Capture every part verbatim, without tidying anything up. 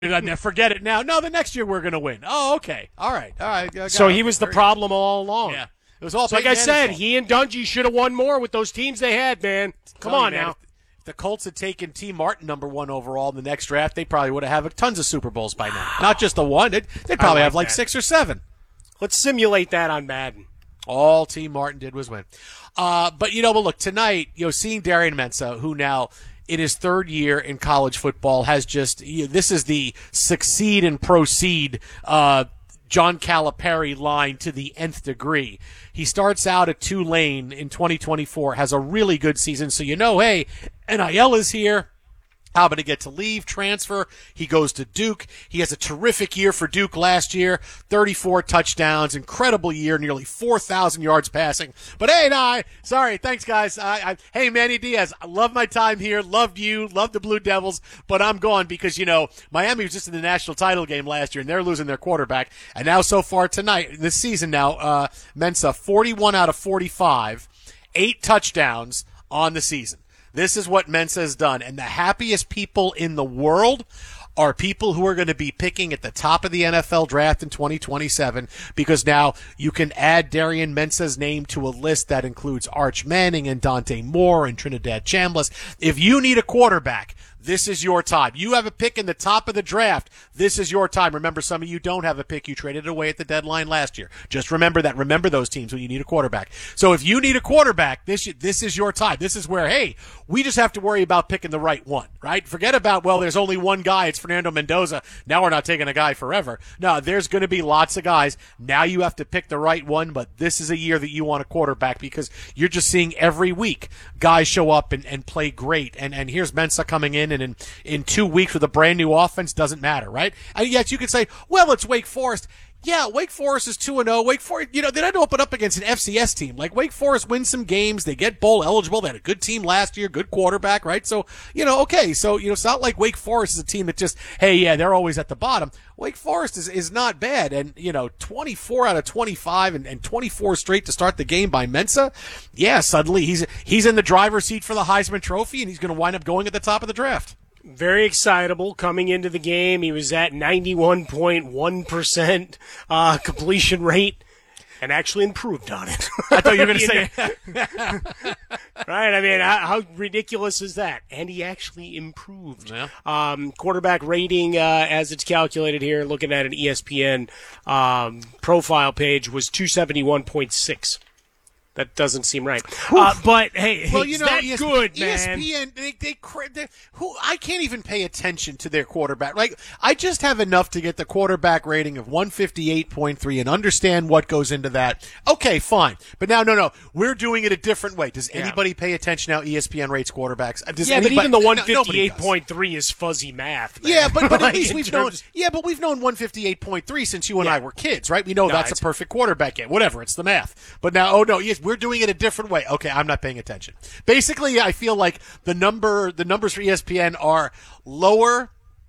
Forget it now. No, the next year we're going to win. Oh, okay. All right. All right. So he was the problem all along. Yeah. It was all so like I said, he and Dungy should have won more with those teams they had, man. Come on man, now. If the Colts had taken T. Martin number one overall in the next draft, they probably would have had tons of Super Bowls by now. Not just the one. They'd, they'd probably like have like that. six or seven. Let's simulate that on Madden. All T. Martin did was win. Uh, but, you know, but look, tonight, you know, seeing Darian Mensah, who now in his third year in college football has just, you know, this is the succeed and proceed uh, John Calipari line to the nth degree. He starts out at Tulane in twenty twenty-four, has a really good season, so you know, hey, N I L is here. How about to get to leave, transfer? He goes to Duke. He has a terrific year for Duke last year. thirty-four touchdowns, incredible year, nearly four thousand yards passing. But hey, no, I, sorry, thanks guys. I, I, hey, Manny Diaz, I love my time here. Loved you, loved the Blue Devils, but I'm gone because, you know, Miami was just in the national title game last year and they're losing their quarterback. And now so far tonight, this season now, uh, Mensah, forty-one out of forty-five, eight touchdowns on the season. This is what Mensah has done, and the happiest people in the world are people who are going to be picking at the top of the N F L draft in twenty twenty-seven because now you can add Darian Mensah's name to a list that includes Arch Manning and Dante Moore and Trinidad Chambliss. If you need a quarterback, this is your time. You have a pick in the top of the draft. This is your time. Remember, some of you don't have a pick. You traded it away at the deadline last year. Just remember that. Remember those teams when you need a quarterback. So if you need a quarterback, this this is your time. This is where, hey, we just have to worry about picking the right one, right? Forget about, well, there's only one guy. It's Fernando Mendoza. Now we're not taking a guy forever. No, there's going to be lots of guys. Now you have to pick the right one, but this is a year that you want a quarterback because you're just seeing every week guys show up and, and play great. And, and here's Mensah coming in, and in, in two weeks with a brand new offense, doesn't matter, right? And yet you could say, well, it's Wake Forest. Yeah, Wake Forest is two and oh. Wake Forest, you know, they don't open up against an F C S team. Like, Wake Forest wins some games. They get bowl eligible. They had a good team last year, good quarterback, right? So, you know, okay. So, you know, it's not like Wake Forest is a team that just, hey, yeah, they're always at the bottom. Wake Forest is, is not bad. And, you know, twenty-four out of twenty-five and, and twenty-four straight to start the game by Mensah. Yeah, suddenly he's, he's in the driver's seat for the Heisman Trophy, and he's going to wind up going at the top of the draft. Very excitable coming into the game. He was at ninety-one point one percent uh, completion rate and actually improved on it. I thought you were going to say right? I mean, how, how ridiculous is that? And he actually improved. Yeah. Um, quarterback rating, uh, as it's calculated here, looking at an E S P N um, profile page, was two seventy-one point six. That doesn't seem right. Uh, but, hey, well, hey, you know, that ES- good, E S man. P N, they, they, they, who, I can't even pay attention to their quarterback. Like, I just have enough to get the quarterback rating of one fifty-eight point three and understand what goes into that. Okay, fine. But now, no, no, we're doing it a different way. Does Yeah. anybody pay attention how E S P N rates quarterbacks? Does Yeah, anybody, but even the no, one nobody fifty-eight does. point three is fuzzy math, man. Yeah, but, but at Like, least in we've known. terms- Yeah, but we've known one fifty-eight point three since you and Yeah. I were kids, right? We know No, that's a it's- perfect quarterback. Yeah, whatever. It's the math. But now, oh no, yes, we're doing it a different way. Okay, I'm not paying attention. Basically, I feel like the number, the numbers for E S P N are lower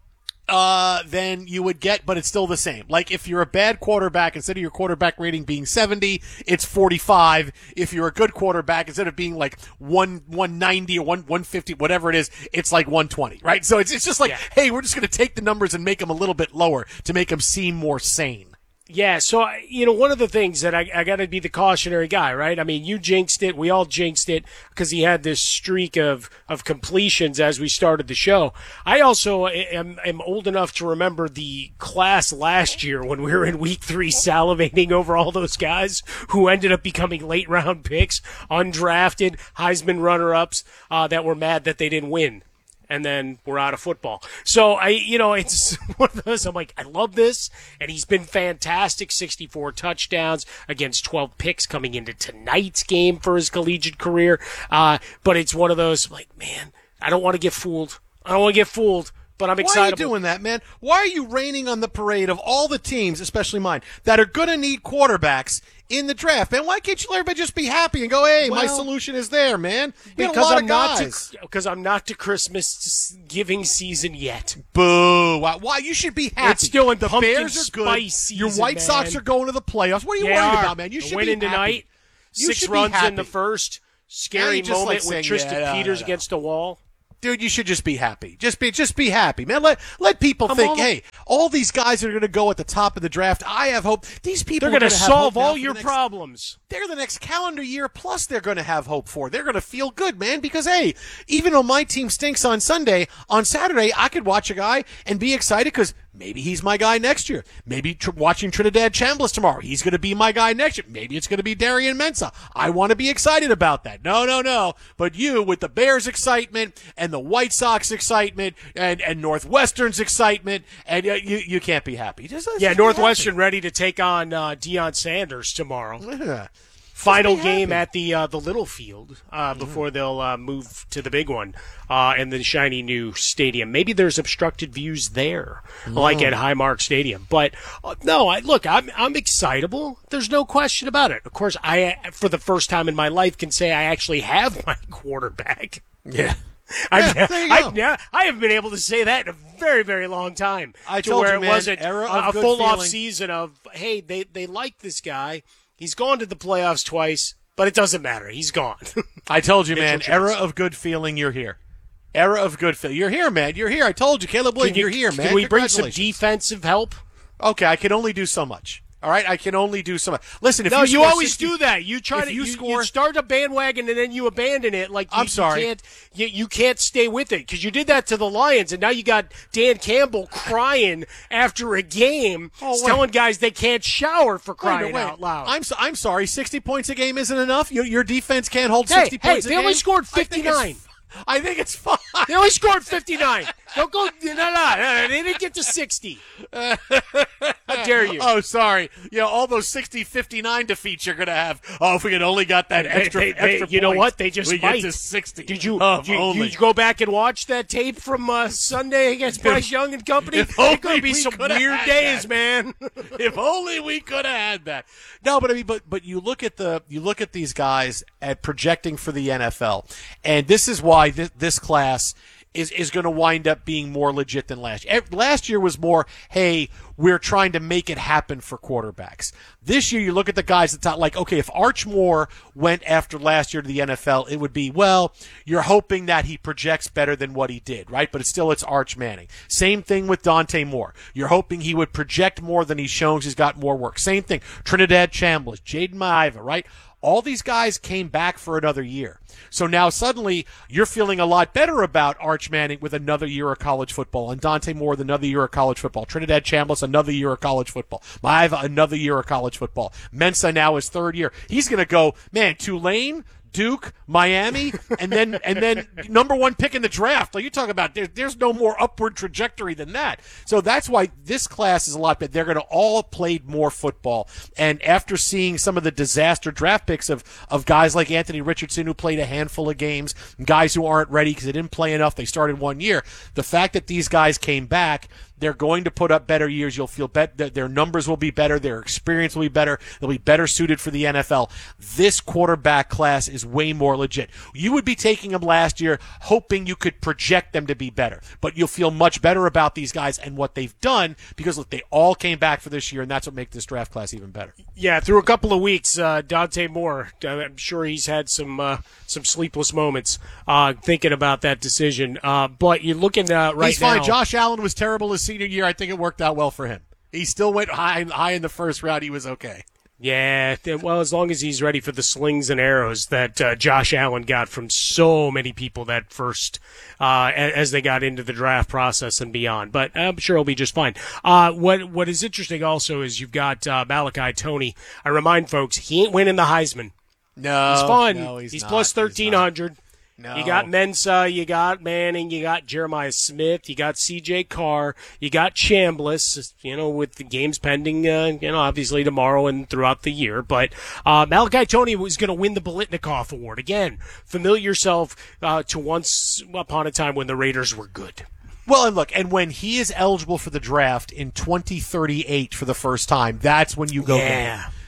uh, than you would get, but it's still the same. Like, if you're a bad quarterback, instead of your quarterback rating being seventy, it's forty-five. If you're a good quarterback, instead of being like one one ninety or one one fifty, whatever it is, it's like one twenty, right? So it's it's just like, Yeah. hey, we're just going to take the numbers and make them a little bit lower to make them seem more sane. Yeah, so, you know, one of the things that I, I got to be the cautionary guy, right? I mean, you jinxed it. We all jinxed it because he had this streak of, of completions as we started the show. I also am, am old enough to remember the class last year when we were in week three salivating over all those guys who ended up becoming late round picks, undrafted, Heisman runner-ups uh, that were mad that they didn't win. And then we're out of football. So, I, you know, it's one of those, I'm like, I love this. And he's been fantastic. sixty-four touchdowns against twelve picks coming into tonight's game for his collegiate career. Uh, but it's one of those, like, man, I don't want to get fooled. I don't want to get fooled. But I'm excited. Why are you doing that, man? Why are you raining on the parade of all the teams, especially mine, that are going to need quarterbacks in the draft? Man, why can't you let everybody just be happy and go, hey, Well, my solution is there, man? You got a Because lot I'm of not guys. to, because I'm not to Christmas giving season yet. Boo. Why, why? You should be happy. It's still in the pumpkin Bears are good. spice Your season, White Sox man. are going to the playoffs. What are you They worried are. about, man? You should winning be happy. tonight. You Six should be runs happy. in the first. Now Scary you just moment like with saying, Tristan yeah, no, Peters no, no. against the wall. Dude, you should just be happy. Just be just be happy, man. Let let people I'm think, all- hey, all these guys are going to go at the top of the draft. I have hope. These people They're going to to solve have hope now all for your the next- problems. They're the next calendar year, plus they're going to have hope for. They're going to feel good, man, because, hey, even though my team stinks on Sunday, on Saturday, I could watch a guy and be excited because maybe he's my guy next year. Maybe tr- watching Trinidad Chambliss tomorrow, he's going to be my guy next year. Maybe it's going to be Darian Mensah. I want to be excited about that. No, no, no. But you, with the Bears' excitement and the White Sox excitement and, and Northwestern's excitement, and uh, you you can't be happy. Just, just Yeah, be Northwestern ready to take on uh, Deion Sanders tomorrow. happy. Final be game happy. at the uh, the little field uh, before they'll uh, move to the big one uh, in the shiny new stadium. Maybe there's obstructed views there, like at Highmark Stadium. But uh, no, I, look, I'm I'm excitable. There's no question about it. Of course, I for the first time in my life can say I actually have my quarterback. Yeah. I've, Yeah, there you I've, go. ne- I haven't been able to say that in a very, very long time. I to told where you, it man, wasn't era a, of a good full off feeling. season of, hey, they, they like this guy. He's gone to the playoffs twice, but it doesn't matter. He's gone. I told you, man. Mitchell Era Trubisky. of good feeling. You're here. Era of good feeling. You're here, man. You're here. I told you, Caleb Williams. Can you- You're here, man. Can we bring some Congratulations. defensive help? Okay, I can only do so much. All right, I can only do so much. Listen, if No, you, you, score always sixty do that. You try if to you you, score- you start a bandwagon and then you abandon it. Like you, I'm sorry. you can't you, you can't stay with it because you did that to the Lions, and now you got Dan Campbell crying after a game, Oh, wait. telling guys they can't shower for Wait, crying wait. out loud. I'm so, I'm sorry. Sixty points a game isn't enough. Your your defense can't hold Hey, sixty hey, points a they game. only scored I think it's- fifty-nine. I think it's fine. They only scored fifty-nine. Don't go. No, no, no. They didn't get to sixty. How dare you? Oh, sorry. You know, all those sixty fifty-nine defeats you're going to have. Oh, if we could only got that They- extra, they- they- extra you know points, what? They just we might. get to sixty. Did you, Oh, did you, only. you go back and watch that tape from uh, Sunday against Bryce Young and company? if It's only going to be we some coulda weird had days, that. man. If only we could have had that. No, but I mean, but but you look at the you look at these guys at projecting for the N F L, and this is why this, this class is is going to wind up being more legit than last year. Last year was more, hey, we're trying to make it happen for quarterbacks. This year, you look at the guys at the top, like, okay, if Arch Moore went after last year to the N F L, it would be, well, you're hoping that he projects better than what he did, right? But it's still, it's Arch Manning. Same thing with Dante Moore. You're hoping he would project more than he's shown. He's got more work. Same thing. Trinidad Chambliss, Jaden Maiva, right? All these guys came back for another year. So now suddenly you're feeling a lot better about Arch Manning with another year of college football, and Dante Moore with another year of college football, Trinidad Chambliss another year of college football, Maiva another year of college football, Mensah now his third year. He's going to go, man, Tulane, Duke, Miami, and then and then number one pick in the draft. Like you talk about, there, there's no more upward trajectory than that. So that's why this class is a lot better. They're going to all played more football. And after seeing some of the disaster draft picks of of guys like Anthony Richardson who played a handful of games, guys who aren't ready because they didn't play enough, they started one year. The fact that these guys came back, they're going to put up better years. You'll feel bet that their numbers will be better. Their experience will be better. They'll be better suited for the N F L. This quarterback class is way more legit. You would be taking them last year hoping you could project them to be better, but you'll feel much better about these guys and what they've done because look, they all came back for this year, and that's what makes this draft class even better. Yeah, through a couple of weeks, uh, Dante Moore, I'm sure he's had some uh, some sleepless moments uh, thinking about that decision. Uh, but you're looking uh, right He's fine. now. Josh Allen was terrible his senior year. I think it worked out well for him. He still went high, high in the first round. He was okay. Yeah, th- well, as long as he's ready for the slings and arrows that uh, Josh Allen got from so many people that first, uh, a- as they got into the draft process and beyond. But I'm sure he'll be just fine. Uh, what what is interesting also is you've got uh, Malachi Toney. I remind folks, he ain't winning the Heisman. No, He's fun. No, he's, he's not. plus He's thirteen not. hundred. No. You got Mensah, you got Manning, you got Jeremiah Smith, you got C J Carr, you got Chambliss, you know, with the games pending, uh, you know, obviously tomorrow and throughout the year. But uh, Malachi Toney was going to win the Biletnikoff Award. Again, familiar yourself uh, to once upon a time when the Raiders were good. Well, and look, and when he is eligible for the draft in twenty thirty-eight for the first time, that's when you go Yeah. bang.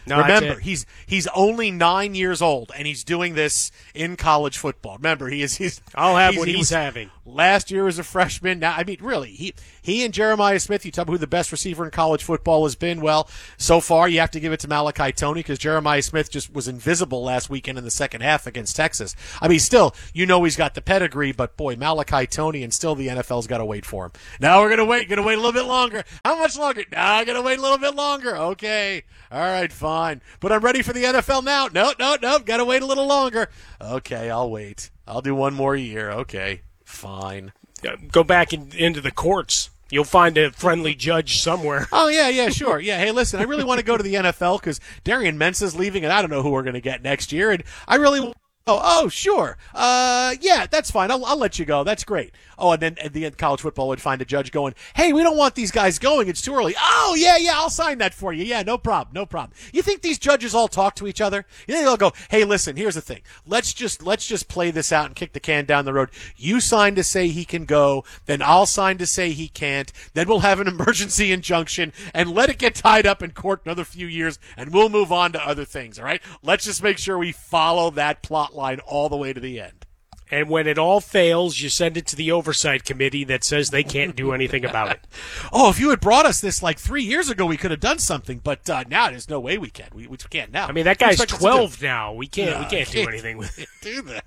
No, Remember, he's he's only nine years old, and he's doing this in college football. Remember, he is he's. I'll have he's, what he's, he's having. Last year as a freshman. Now, I mean, really, he he and Jeremiah Smith. You tell me who the best receiver in college football has been. Well, so far you have to give it to Malachi Toney because Jeremiah Smith just was invisible last weekend in the second half against Texas. I mean, still, you know he's got the pedigree, but boy, Malachi Toney, and still the N F L's got to wait for him. Now we're gonna wait, gonna wait a little bit longer. How much longer? Now I'm gonna wait a little bit longer. Okay, all right, fine. But I'm ready for the N F L now. No, no, no, gotta wait a little longer. Okay, I'll wait. I'll do one more year. Okay, fine. Go back in, into the courts. You'll find a friendly judge somewhere. Oh, yeah, yeah, sure. Yeah, hey, listen, I really want to go to the N F L because Darian Mensah's leaving, and I don't know who we're going to get next year. And I really Oh, oh, sure. Uh, yeah, that's fine. I'll, I'll let you go. That's great. Oh, and then at the end, college football would find a judge going, hey, we don't want these guys going. It's too early. Oh, yeah, yeah, I'll sign that for you. Yeah, no problem, no problem. You think these judges all talk to each other? You think they'll go, hey, listen, here's the thing. Let's just, let's just play this out and kick the can down the road. You sign to say he can go, then I'll sign to say he can't. Then we'll have an emergency injunction and let it get tied up in court another few years, and we'll move on to other things, all right? Let's just make sure we follow that plot line all the way to the end. And when it all fails, you send it to the oversight committee that says they can't do anything about it. Oh, if you had brought us this like three years ago, we could have done something. But uh, now there's no way we can. We, we can't now. I mean, that guy's twelve now. We can't. No, we can't, can't do anything with it. Do that.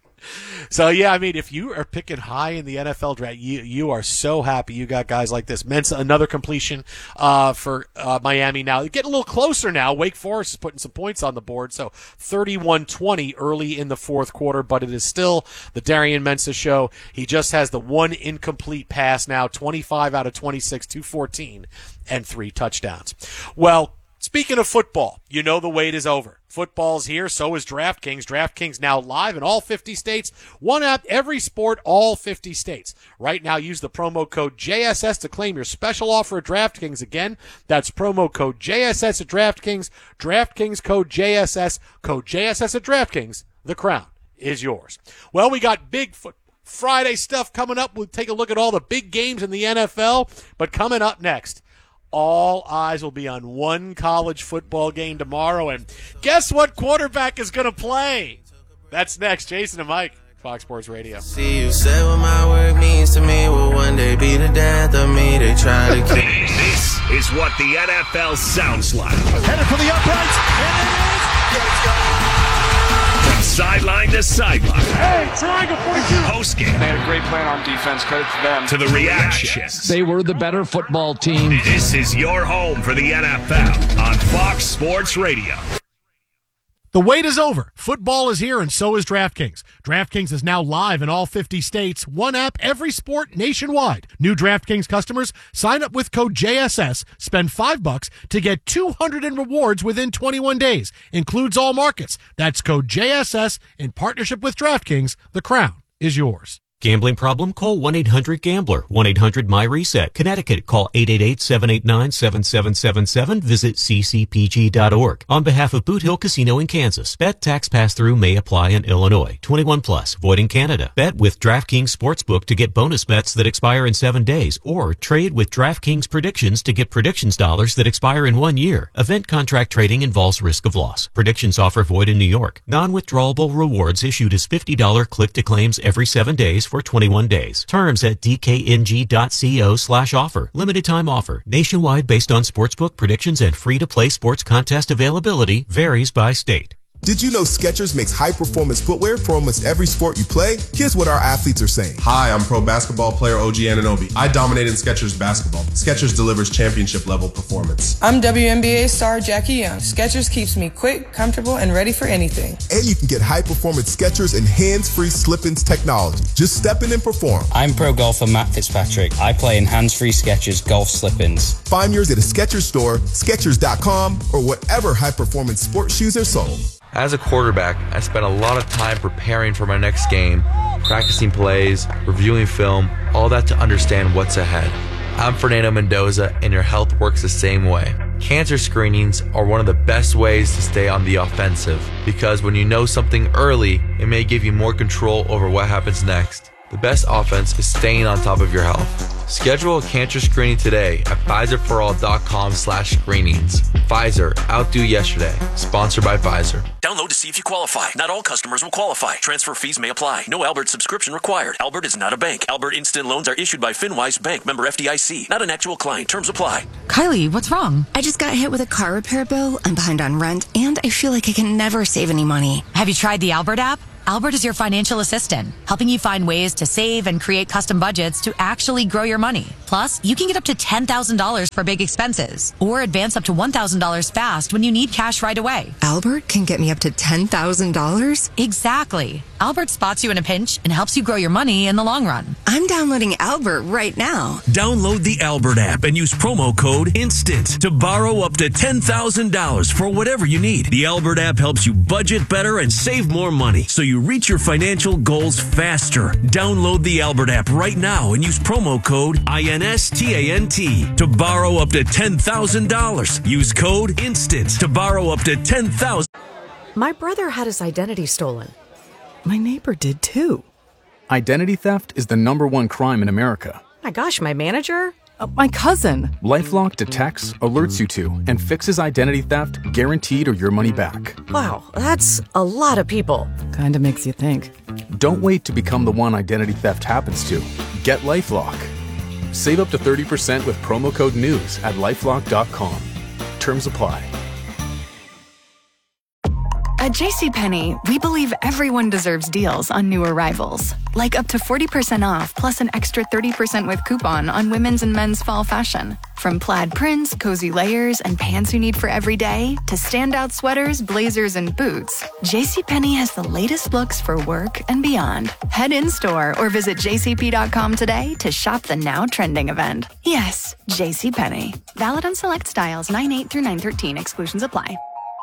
So, yeah, I mean, if you are picking high in the N F L draft, you you are so happy you got guys like this. Mensah, another completion uh, for uh, Miami now. Getting a little closer now. Wake Forest is putting some points on the board. So thirty-one twenty early in the fourth quarter, but it is still the Darian Mensah show. He just has the one incomplete pass now, twenty-five out of twenty-six, two fourteen, and three touchdowns. Well, speaking of football, you know the wait is over. Football's here, so is DraftKings. DraftKings now live in all fifty states. One app, every sport, all fifty states. Right now, use the promo code J S S to claim your special offer at DraftKings. Again, that's promo code J S S at DraftKings. DraftKings code J S S, code J S S at DraftKings. The crown is yours. Well, we got big foot Friday stuff coming up. We'll take a look at all the big games in the N F L. But coming up next, all eyes will be on one college football game tomorrow, and guess what quarterback is going to play? That's next. Jason and Mike, Fox Sports Radio. See, you said what my work means to me will one day be the death of me. They try to keep. This is what the N F L sounds like. Headed for the uprights, and it is. Let's go! From sideline to sideline. Hey, triangle forty-two. Post game. They had a great plan on defense. Credit to them. To the reactions. They were the better football team. This is your home for the N F L on Fox Sports Radio. The wait is over. Football is here, and so is DraftKings. DraftKings is now live in all fifty states. One app, every sport, nationwide. New DraftKings customers, sign up with code J S S, spend five bucks to get two hundred in rewards within twenty-one days. Includes all markets. That's code J S S in partnership with DraftKings. The crown is yours. Gambling problem? Call one eight hundred gambler. one eight hundred my reset. Connecticut, call eight eight eight, seven eight nine, seven seven seven seven. Visit c c p g dot org. On behalf of Boot Hill Casino in Kansas, bet tax pass-through may apply in Illinois. twenty-one plus, void in Canada. Bet with DraftKings Sportsbook to get bonus bets that expire in seven days, or trade with DraftKings Predictions to get predictions dollars that expire in one year. Event contract trading involves risk of loss. Predictions offer void in New York. Non-withdrawable rewards issued as fifty dollars click-to-claims every seven days for twenty-one days. Terms at d k n g dot co slash offer. Limited time offer. Nationwide based on sportsbook predictions and free-to-play sports contest availability. Varies by state. Did you know Skechers makes high-performance footwear for almost every sport you play? Here's what our athletes are saying. Hi, I'm pro basketball player O G Anunoby. I dominate in Skechers basketball. Skechers delivers championship-level performance. I'm W N B A star Jackie Young. Skechers keeps me quick, comfortable, and ready for anything. And you can get high-performance Skechers and hands-free slip-ins technology. Just step in and perform. I'm pro golfer Matt Fitzpatrick. I play in hands-free Skechers golf slip-ins. Find yours at a Skechers store, Skechers dot com, or whatever high-performance sports shoes are sold. As a quarterback, I spent a lot of time preparing for my next game, practicing plays, reviewing film, all that to understand what's ahead. I'm Fernando Mendoza, and your health works the same way. Cancer screenings are one of the best ways to stay on the offensive, because when you know something early, it may give you more control over what happens next. The best offense is staying on top of your health. Schedule a cancer screening today at Pfizer for all dot com slash screenings. Pfizer, outdo yesterday. Sponsored by Pfizer. Download to see if you qualify. Not all customers will qualify. Transfer fees may apply. No Albert subscription required. Albert is not a bank. Albert Instant Loans are issued by FinWise Bank, member F D I C. Not an actual client. Terms apply. Kylie, what's wrong? I just got hit with a car repair bill. I'm behind on rent, and I feel like I can never save any money. Have you tried the Albert app? Albert is your financial assistant, helping you find ways to save and create custom budgets to actually grow your money. Plus, you can get up to ten thousand dollars for big expenses or advance up to one thousand dollars fast when you need cash right away. Albert can get me up to ten thousand dollars? Exactly. Albert spots you in a pinch and helps you grow your money in the long run. I'm downloading Albert right now. Download the Albert app and use promo code INSTANT to borrow up to ten thousand dollars for whatever you need. The Albert app helps you budget better and save more money so you reach your financial goals faster. Download the Albert app right now and use promo code INSTANT to borrow up to ten thousand dollars. Use code INSTANT to borrow up to ten thousand dollars. My brother had his identity stolen. My neighbor did too. Identity theft is the number one crime in America. My gosh, my manager? Uh, my cousin. LifeLock detects, alerts you to, and fixes identity theft guaranteed or your money back. Wow, that's a lot of people. Kinda makes you think. Don't wait to become the one identity theft happens to. Get LifeLock. Save up to thirty percent with promo code NEWS at lifelock dot com. Terms apply. At JCPenney, we believe everyone deserves deals on new arrivals. Like up to forty percent off plus an extra thirty percent with coupon on women's and men's fall fashion. From plaid prints, cozy layers, and pants you need for every day, to standout sweaters, blazers, and boots, JCPenney has the latest looks for work and beyond. Head in-store or visit j c p dot com today to shop the now trending event. Yes, JCPenney. Valid on select styles nine eight through nine thirteen. Exclusions apply.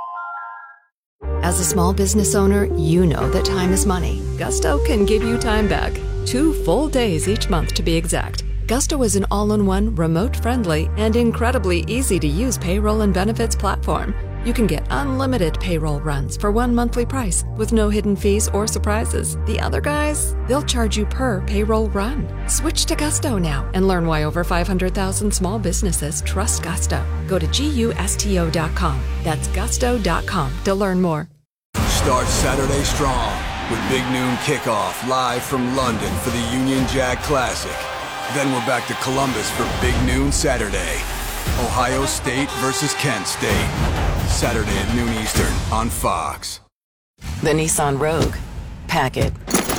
As a small business owner, you know that time is money. Gusto can give you time back. Two full days each month to be exact. Gusto is an all-in-one, remote-friendly, and incredibly easy-to-use payroll and benefits platform. You can get unlimited payroll runs for one monthly price with no hidden fees or surprises. The other guys, they'll charge you per payroll run. Switch to Gusto now and learn why over five hundred thousand small businesses trust Gusto. Go to gusto dot com. That's gusto dot com to learn more. Start Saturday strong with Big Noon Kickoff live from London for the Union Jack Classic. Then we're back to Columbus for Big Noon Saturday. Ohio State versus Kent State. Saturday at noon Eastern on Fox. The Nissan Rogue. Pack it.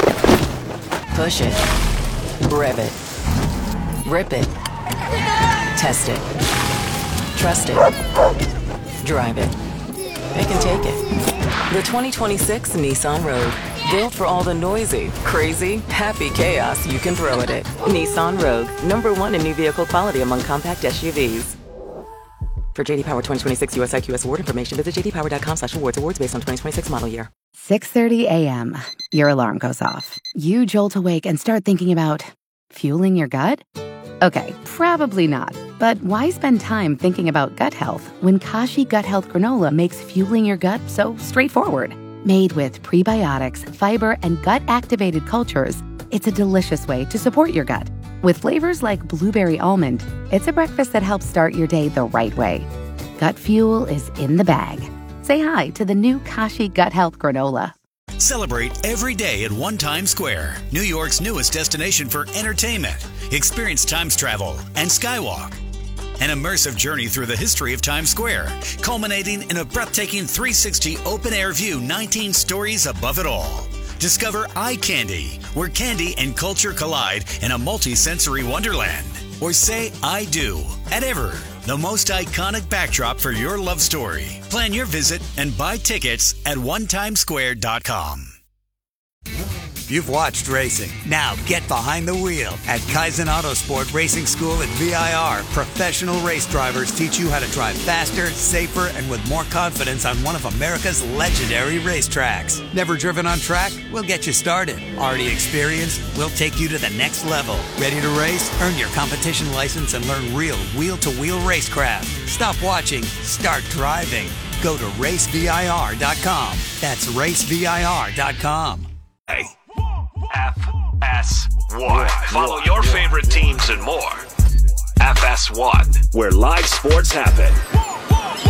Push it. Rev it. Rip it. Test it. Trust it. Drive it. They can take it. The twenty twenty-six Nissan Rogue. Built for all the noisy, crazy, happy chaos you can throw at it. Nissan Rogue. Number one in new vehicle quality among compact S U Vs. For J D Power twenty twenty-six U S I Q S award information, visit j d power dot com slash awards. Awards based on twenty twenty-six model year. six thirty a.m. Your alarm goes off. You jolt awake and start thinking about fueling your gut? Okay, probably not. But why spend time thinking about gut health when Kashi Gut Health Granola makes fueling your gut so straightforward? Made with prebiotics, fiber, and gut-activated cultures, it's a delicious way to support your gut. With flavors like blueberry almond, it's a breakfast that helps start your day the right way. Gut fuel is in the bag. Say hi to the new Kashi Gut Health Granola. Celebrate every day at One Times Square, New York's newest destination for entertainment. Experience Times Travel and Skywalk. An immersive journey through the history of Times Square, culminating in a breathtaking three sixty open-air view nineteen stories above it all. Discover Eye Candy, where candy and culture collide in a multi-sensory wonderland. Or say I do at Ever, the most iconic backdrop for your love story. Plan your visit and buy tickets at one times square dot com. You've watched racing. Now get behind the wheel. At Kaizen Autosport Racing School at V I R, professional race drivers teach you how to drive faster, safer, and with more confidence on one of America's legendary racetracks. Never driven on track? We'll get you started. Already experienced? We'll take you to the next level. Ready to race? Earn your competition license and learn real wheel-to-wheel racecraft. Stop watching. Start driving. Go to race V I R dot com. That's race V I R dot com. F S Y. Follow your favorite favorite teams, and more. F S one, where live sports happen.